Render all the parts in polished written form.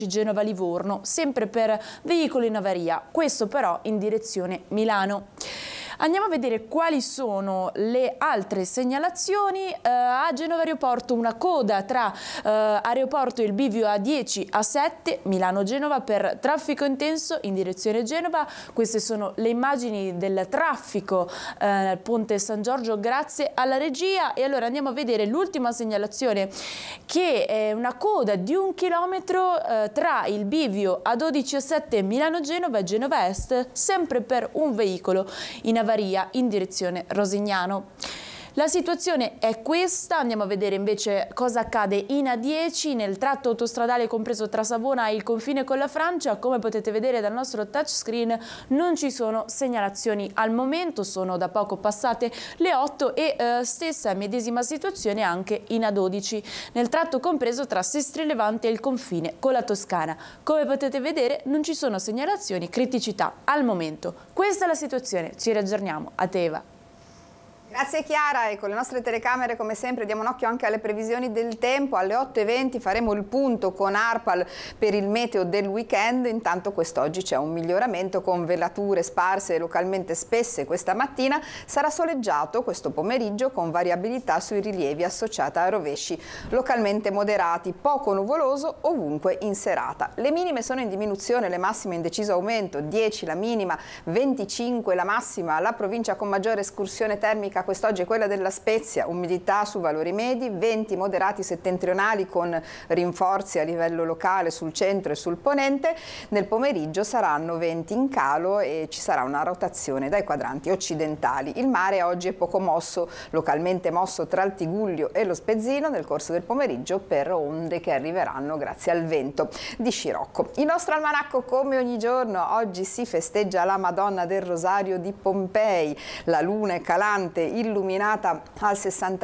Genova-Livorno, sempre per veicoli in avaria, questo però in direzione Milano. Andiamo a vedere quali sono le altre segnalazioni. A Genova Aeroporto una coda tra aeroporto e il bivio A10 A7 Milano-Genova per traffico intenso in direzione Genova. Queste sono le immagini del traffico al ponte San Giorgio, grazie alla regia. E allora andiamo a vedere l'ultima segnalazione, che è una coda di 1 chilometro tra il bivio A12 A7 Milano-Genova e Genova Est, sempre per un veicolo in avaria in direzione Rosignano. La situazione è questa. Andiamo a vedere invece cosa accade in A10 nel tratto autostradale compreso tra Savona e il confine con la Francia. Come potete vedere dal nostro touchscreen non ci sono segnalazioni al momento, sono da poco passate le 8 e stessa medesima situazione anche in A12 nel tratto compreso tra Sestri Levante e il confine con la Toscana. Come potete vedere non ci sono segnalazioni, criticità al momento. Questa è la situazione, ci riaggiorniamo. A te Eva. Grazie Chiara, e con le nostre telecamere come sempre diamo un occhio anche alle previsioni del tempo. Alle 8:20 faremo il punto con ARPAL per il meteo del weekend. Intanto quest'oggi c'è un miglioramento con velature sparse e localmente spesse questa mattina. Sarà soleggiato questo pomeriggio con variabilità sui rilievi associata a rovesci localmente moderati, poco nuvoloso ovunque in serata. Le minime sono in diminuzione, le massime in deciso aumento, 10 la minima, 25 la massima. La provincia con maggiore escursione termica quest'oggi è quella della Spezia, umidità su valori medi, venti moderati settentrionali con rinforzi a livello locale sul centro e sul ponente. Nel pomeriggio saranno venti in calo e ci sarà una rotazione dai quadranti occidentali. Il mare oggi è poco mosso, localmente mosso tra il Tigullio e lo Spezzino nel corso del pomeriggio per onde che arriveranno grazie al vento di scirocco. Il nostro almanacco come ogni giorno, oggi si festeggia la Madonna del Rosario di Pompei, la luna è calante, illuminata al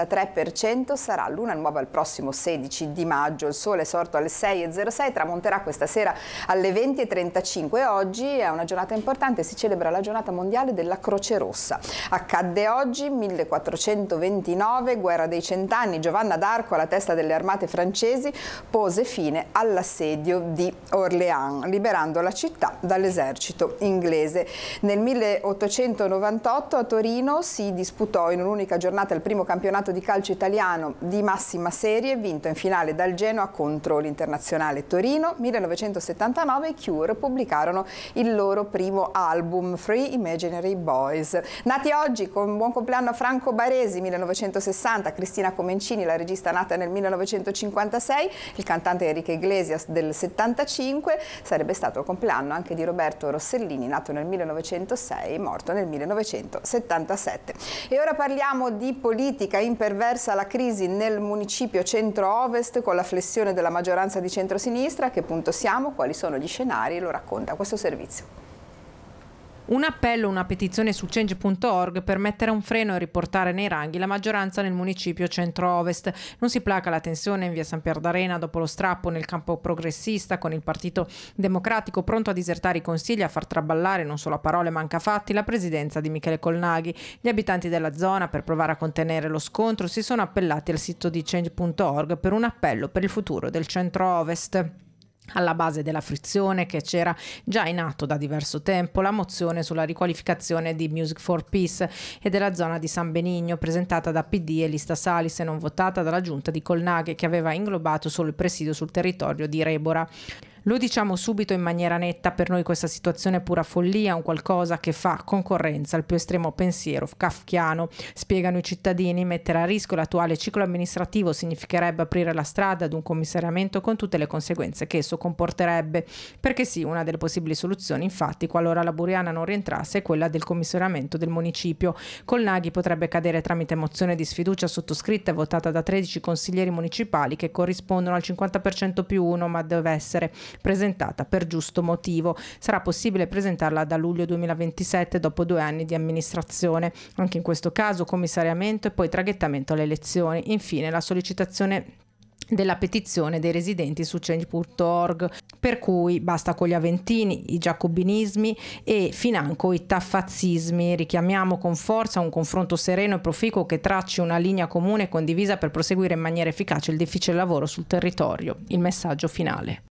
63%, sarà luna nuova il prossimo 16 di maggio, il sole è sorto alle 6:06, tramonterà questa sera alle 20:35. Oggi è una giornata importante, si celebra la giornata mondiale della Croce Rossa. Accadde oggi 1429, guerra dei cent'anni, Giovanna d'Arco alla testa delle armate francesi pose fine all'assedio di Orléans, liberando la città dall'esercito inglese. Nel 1898 a Torino si disputò in un'unica giornata il primo campionato di calcio italiano di massima serie, vinto in finale dal Genoa contro l'Internazionale Torino. 1979 i Cure pubblicarono il loro primo album, Free Imaginary Boys. Nati oggi, con buon compleanno a Franco Baresi, 1960, Cristina Comencini, la regista nata nel 1956, il cantante Enrique Iglesias del 75, sarebbe stato il compleanno anche di Roberto Rossellini, nato nel 1906, morto nel 1977. E ora parliamo di politica. Imperversa la crisi nel municipio centro-ovest con la flessione della maggioranza di centrosinistra. A che punto siamo? Quali sono gli scenari? Lo racconta questo servizio. Un appello, una petizione su change.org per mettere un freno e riportare nei ranghi la maggioranza nel municipio centro-ovest. Non si placa la tensione in via San Pier d'Arena dopo lo strappo nel campo progressista, con il Partito Democratico pronto a disertare i consigli, a far traballare non solo a parole ma anche a fatti la presidenza di Michele Colnaghi. Gli abitanti della zona, per provare a contenere lo scontro, si sono appellati al sito di change.org per un appello per il futuro del centro-ovest. Alla base della frizione, che c'era già in atto da diverso tempo, la mozione sulla riqualificazione di Music for Peace e della zona di San Benigno, presentata da PD e Lista Salis e non votata dalla giunta di Colnaghi, che aveva inglobato solo il presidio sul territorio di Rebora. Lo diciamo subito in maniera netta, per noi questa situazione è pura follia, un qualcosa che fa concorrenza al più estremo pensiero kafkiano. Spiegano i cittadini, mettere a rischio l'attuale ciclo amministrativo significherebbe aprire la strada ad un commissariamento con tutte le conseguenze che esso comporterebbe. Perché sì, una delle possibili soluzioni, infatti, qualora la Buriana non rientrasse, è quella del commissariamento del municipio. Colnaghi potrebbe cadere tramite mozione di sfiducia sottoscritta e votata da 13 consiglieri municipali che corrispondono al 50% più 1, ma deve essere presentata per giusto motivo. Sarà possibile presentarla da luglio 2027, dopo 2 anni di amministrazione. Anche in questo caso commissariamento e poi traghettamento alle elezioni. Infine la sollecitazione della petizione dei residenti su change.org, per cui basta con gli aventini, i giacobinismi e financo i tafazzismi. Richiamiamo con forza un confronto sereno e proficuo che tracci una linea comune e condivisa per proseguire in maniera efficace il difficile lavoro sul territorio. Il messaggio finale.